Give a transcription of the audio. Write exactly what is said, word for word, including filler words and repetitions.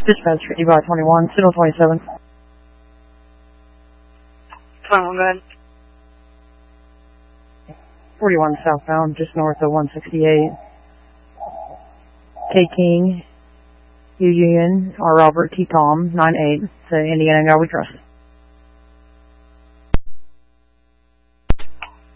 Dispatch for E Y twenty-one, Signal twenty-seven. twenty-one, go ahead. forty-one southbound, just north of one sixty-eight. K King, Eugene, or Robert T. Tom, nine eight, to Indiana God We Trust.